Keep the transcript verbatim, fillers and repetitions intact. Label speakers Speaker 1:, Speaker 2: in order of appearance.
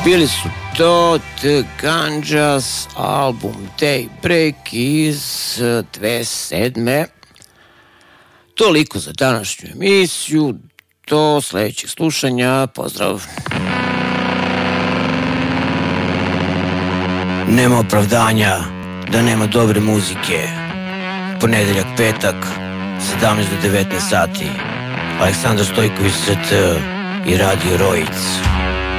Speaker 1: Bili su to The Ganjas, album Daybreak iz dve hiljade sedme. Toliko za današnju emisiju. Do sljedećeg slušanja. Pozdrav. Nema opravdanja da nema dobre muzike. Ponedeljak, petak, sedamnaest do devetnaest sati. Aleksandar Stojković S T i Radio Rojic.